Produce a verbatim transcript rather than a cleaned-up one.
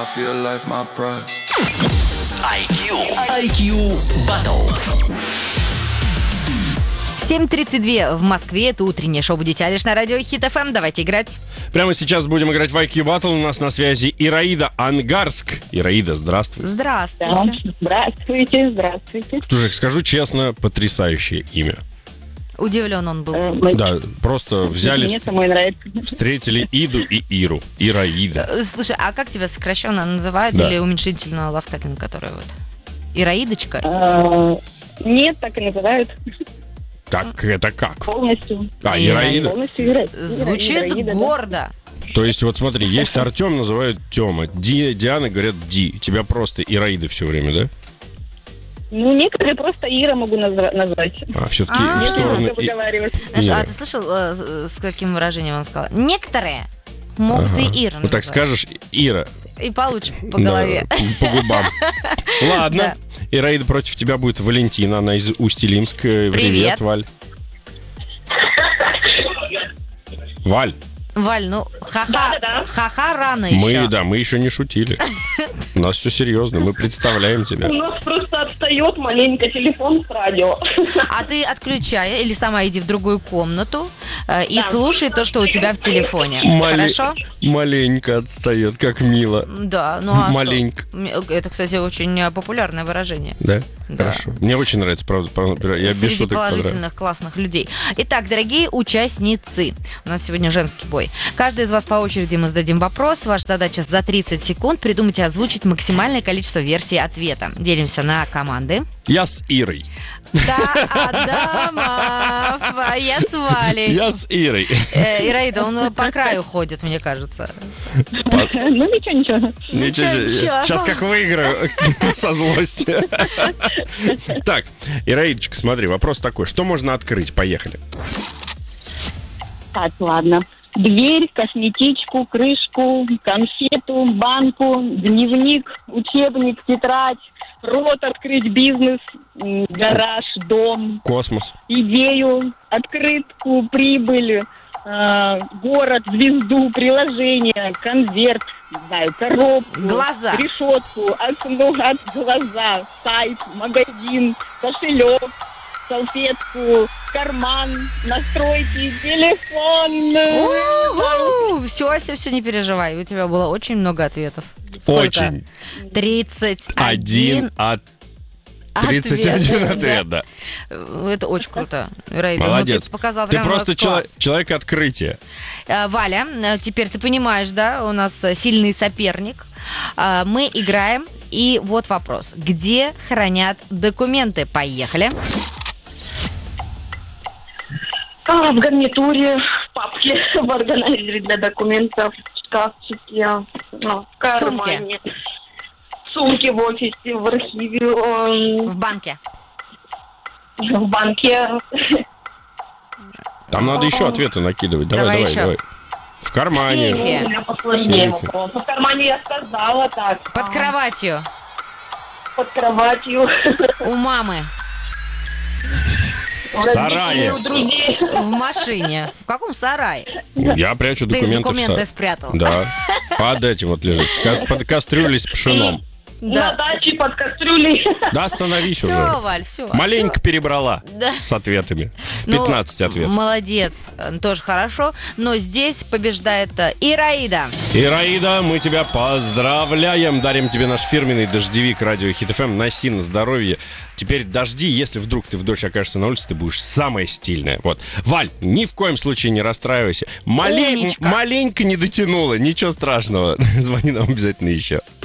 ай кью. ай кью Battle. семь тридцать два в Москве. Это утреннее шоу «Будете лишь» на радио Хит эф эм. Давайте играть. Прямо сейчас будем играть в ай кью Battle. У нас на связи Ираида Ангарск. Ираида, здравствуй. Здравствуйте. Здравствуйте, здравствуйте. Слушай, скажу честно, потрясающее имя. Удивлен он был. Э, мы- Да, просто взяли, Мне самой нравится. встретили Иду и Иру. Ираида. Э, Слушай, а как тебя сокращенно называют? Да. Или уменьшительно ласкательно, которое вот? Ираидочка? Э, Нет, так и называют Так, это как? полностью. А, Ира- Ираида? Полностью Ира- Ира- Звучит Ираида, да. гордо. То есть, вот смотри, есть Артем, называют Тёма. Ди, Диана говорят Ди. Тебя просто Ираида все время, да? Ну, некоторые просто Ира могу назва- назвать. А, все-таки А. в Не сторону... надо И- выговаривать. Знаешь, Ира. а ты слышал, э, с каким выражением он сказал? Некоторые могут Ага. и Ира Вот так называть. скажешь, Ира. И получишь по Да, голове. по губам. Ладно. Ираида, против тебя будет Валентина. Она из Усть-Илимска. Привет, Привет. Валь. Валь, Валь, ну ха-ха, Да-да-да. ха-ха рано мы, еще. да, мы еще не шутили. У нас все серьезно, мы представляем тебя. У нас просто отстает маленько телефон с радио. А ты отключай или сама иди в другую комнату э, и Да. слушай то, что у тебя в телефоне. Мале- Хорошо? Маленько отстает, как мило. Да, ну а Маленько. что? М, Это, кстати, очень э, популярное выражение. Да? Да. Хорошо. Мне очень нравится, правда. правда, Я без Среди шуток понравился. положительных, классных людей. Итак, дорогие участницы, у нас сегодня женский бой. Каждый из вас по очереди мы зададим вопрос. Ваша задача за тридцать секунд придумать и озвучить максимальное количество версий ответа. Делимся на команды. Я с Ирой. Да, Адамов, а я с Валей. Я с Ирой. Э, Ираида, он по краю ходит, мне кажется. Ну, ничего, ничего. Ничего, ничего. сейчас как выиграю со злости. Так, Ираидочка, смотри, вопрос такой. Что можно открыть? Поехали. Так, ладно. Дверь, косметичку, крышку, конфету, банку, дневник, учебник, тетрадь, рот открыть, бизнес, м, гараж, дом, Космос. идею, открытку, прибыль, э, город, звезду, приложение, конверт, не знаю, коробку, Глаза. решетку, окно, от глаза, сайт, магазин, кошелек, салфетку, карман, настройки, телефон. Все, все, все, не переживай. У тебя было очень много ответов. Сколько? Очень. тридцать Один от тридцать один ответ, да. Это очень круто. Ираида, ну Молодец. ты показал Ты прям просто класс. чело- человек открытия. Э, Валя, э, теперь ты понимаешь, да, у нас э, сильный соперник. Э, Мы играем, и вот вопрос. Где хранят документы? Поехали. А, в гарнитуре, в папке, в органайзере для документов, в шкафчике, ну, в кармане, в сумке в офисе, в архиве, эм, В банке. в банке. Там надо еще ответы накидывать. Давай, Давай давай, еще. давай. В кармане. В сейфе. У меня посложнее Сейфе. вопрос. В кармане я сказала так. Под кроватью. Под кроватью. У мамы. В сарае. У друзей. В машине. В каком сарае? Я прячу Ты документы в документы сад. спрятал. Да. Под этим вот лежит. С ка- Под кастрюлей с пшеном. На Да. даче под кастрюлей. Да остановись Все, уже. Валь, все. Маленько перебрала Да. с ответами. Ну, пятнадцать ответов. Молодец, э, тоже хорошо. Но здесь побеждает э, Ираида. Ираида, мы тебя поздравляем. Дарим тебе наш фирменный дождевик радио Хит эф эм. Носи на здоровье. Теперь дожди, если вдруг ты в дождь окажешься на улице, ты будешь самая стильная. Вот. Валь, ни в коем случае не расстраивайся. Малень- Умничка. маленько не дотянула. Ничего страшного. Звони нам обязательно еще.